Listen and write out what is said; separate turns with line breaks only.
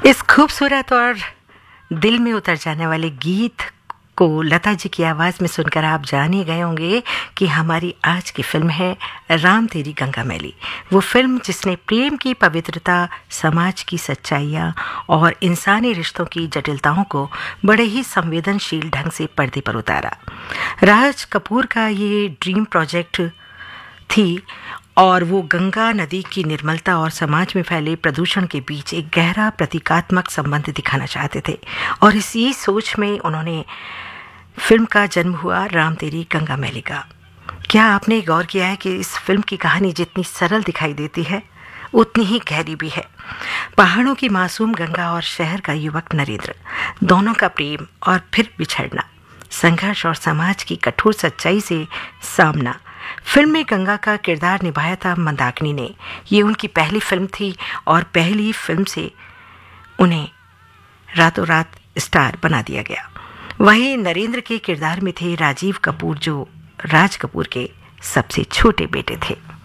इस खूबसूरत और दिल में उतर जाने वाले गीत को लता जी की आवाज़ में सुनकर आप जान ही गए होंगे कि हमारी आज की फिल्म है राम तेरी गंगा मैली। वो फिल्म जिसने प्रेम की पवित्रता, समाज की सच्चाइयाँ और इंसानी रिश्तों की जटिलताओं को बड़े ही संवेदनशील ढंग से पर्दे पर उतारा। राज कपूर का ये ड्रीम प्रोजेक्ट थी और वो गंगा नदी की निर्मलता और समाज में फैले प्रदूषण के बीच एक गहरा प्रतीकात्मक संबंध दिखाना चाहते थे। और इसी सोच में उन्होंने फिल्म का जन्म हुआ राम तेरी गंगा मैली का। क्या आपने गौर किया है कि इस फिल्म की कहानी जितनी सरल दिखाई देती है उतनी ही गहरी भी है। पहाड़ों की मासूम गंगा और शहर का युवक नरेंद्र, दोनों का प्रेम और फिर बिछड़ना, संघर्ष और समाज की कठोर सच्चाई से सामना। फिल्म में गंगा का किरदार निभाया था मंदाकिनी ने। ये उनकी पहली फिल्म थी और पहली फिल्म से उन्हें रातों रात स्टार बना दिया गया। वहीं नरेंद्र के किरदार में थे राजीव कपूर, जो राज कपूर के सबसे छोटे बेटे थे।